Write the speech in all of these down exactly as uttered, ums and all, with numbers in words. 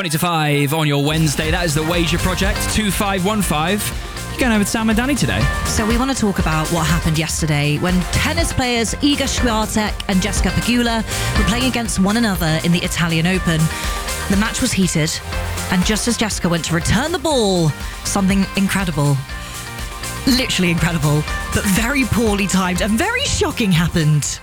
twenty to five on your Wednesday. That is the Wager Project, two five one five. You're going over with Sam and Danny today. So we want to talk about what happened yesterday when tennis players Iga Swiatek and Jessica Pegula were playing against one another in the Italian Open. The match was heated, and just as Jessica went to return the ball, something incredible, literally incredible, but very poorly timed and very shocking happened.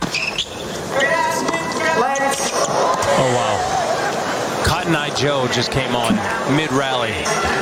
Oh, wow. Cotton Eye Joe just came on mid-rally.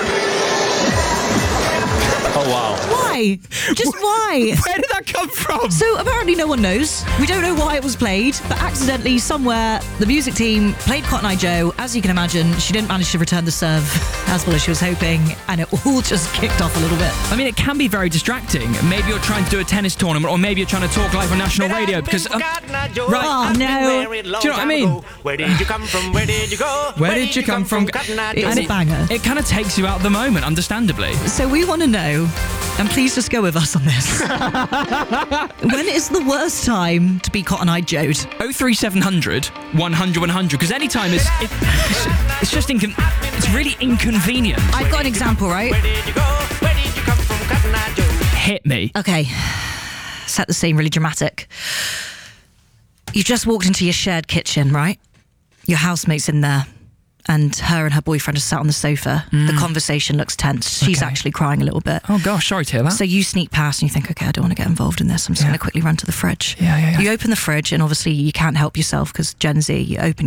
Oh, wow. Why? Just why? Where did that come from? So apparently no one knows. We don't know why it was played, but accidentally somewhere the music team played Cotton Eye Joe. As you can imagine, she didn't manage to return the serve as well as she was hoping, and it all just kicked off a little bit. I mean, it can be very distracting. Maybe you're trying to do a tennis tournament, or maybe you're trying to talk live on national radio because... Um, right. Oh, no. Do you know what I mean? Where did you come from? Where did you go? Where did you come from? It's a banger. It kind of takes you out of the moment, understandably. So we want to know, and please just go with us on this. When is the worst time to be Cotton Eye Joed? oh three seven hundred, one hundred, one hundred, because any time is... It, it's, it's just... Incon- it's really inconvenient. I've got an example, right? Where did you go? Where did you come from? Cotton Eye Joe. Hit me. Okay, set the scene really dramatic. You just walked into your shared kitchen, right? Your housemate's in there, and her and her boyfriend are sat on the sofa. Mm. The conversation looks tense. She's Okay. actually crying a little bit. Oh, gosh, sorry to hear that. So you sneak past and you think, okay, I don't want to get involved in this. I'm just Yeah. going to quickly run to the fridge. Yeah, yeah, yeah. You open the fridge and obviously you can't help yourself because Gen Z, you open